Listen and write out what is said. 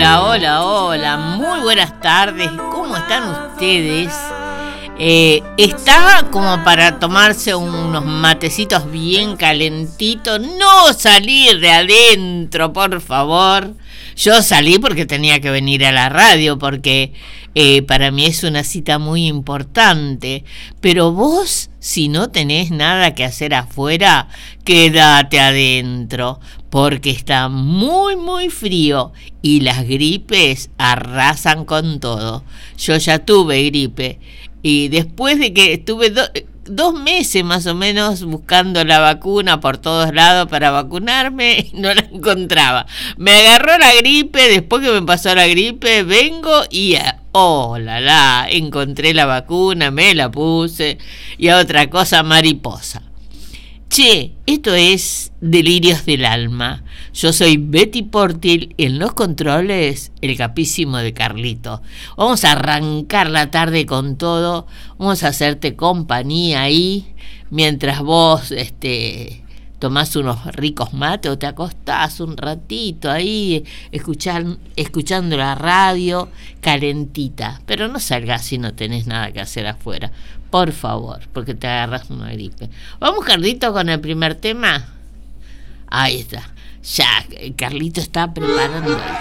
Hola, hola, hola, muy buenas tardes, ¿cómo están ustedes? Está como para tomarse unos matecitos bien calentitos, no salir de adentro, por favor. Yo salí porque tenía que venir a la radio, porque para mí es una cita muy importante, pero vos, si no tenés nada que hacer afuera, quédate adentro, porque está muy, muy frío y las gripes arrasan con todo. Yo ya tuve gripe y después de que estuve 2 meses más o menos buscando la vacuna por todos lados para vacunarme, no la encontraba. Me agarró la gripe, después que me pasó la gripe, vengo y encontré la vacuna, me la puse y a otra cosa mariposa. Che, esto es Delirios del Alma. Yo soy Betty Portil y en los controles el capísimo de Carlito. Vamos a arrancar la tarde con todo. Vamos a hacerte compañía ahí mientras vos tomás unos ricos mates o te acostás un ratito ahí escuchando la radio calentita. Pero no salgas si no tenés nada que hacer afuera. Por favor, porque te agarras una gripe. Vamos, Carlito, con el primer tema. Ahí está. Ya, Carlito está preparando.